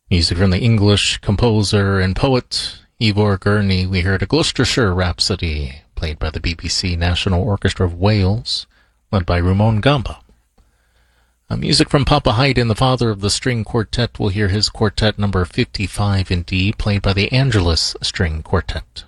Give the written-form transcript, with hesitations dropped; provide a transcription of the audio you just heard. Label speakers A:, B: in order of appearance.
A: Music from the English composer and poet Ivor Gurney. We heard a Gloucestershire Rhapsody, played by the BBC National Orchestra of Wales, led by Ramon Gamba. Music from Papa Haydn, the father of the string quartet. We'll hear his quartet number 55 in D, played by the Angelus String Quartet.